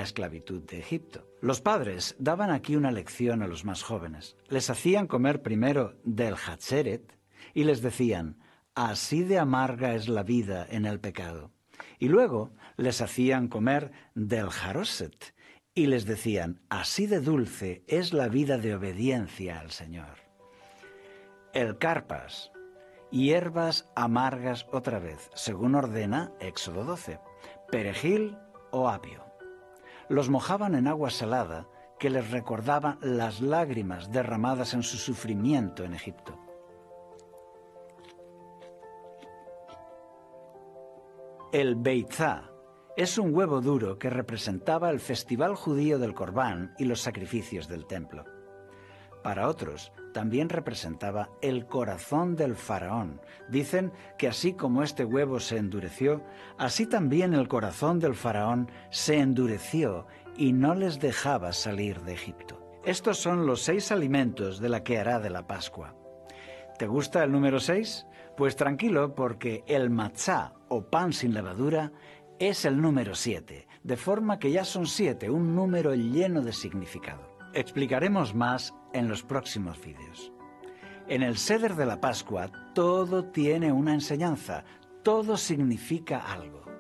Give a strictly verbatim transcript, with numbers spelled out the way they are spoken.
esclavitud de Egipto. Los padres daban aquí una lección a los más jóvenes. Les hacían comer primero del Hatzeret y les decían: así de amarga es la vida en el pecado. Y luego les hacían comer del Haroset y les decían: así de dulce es la vida de obediencia al Señor. El carpas, hierbas amargas otra vez, según ordena Éxodo doce, perejil o apio. Los mojaban en agua salada que les recordaba las lágrimas derramadas en su sufrimiento en Egipto. El beitzá es un huevo duro que representaba el festival judío del Corbán y los sacrificios del templo. Para otros, también representaba el corazón del faraón. Dicen que así como este huevo se endureció, así también el corazón del faraón se endureció y no les dejaba salir de Egipto. Estos son los seis alimentos de la que hará de la Pascua. ¿Te gusta el número seis? Pues tranquilo, porque el matzá, o pan sin levadura, es el número siete, de forma que ya son siete, un número lleno de significado. Explicaremos más en los próximos vídeos. En el Seder de la Pascua todo tiene una enseñanza, todo significa algo.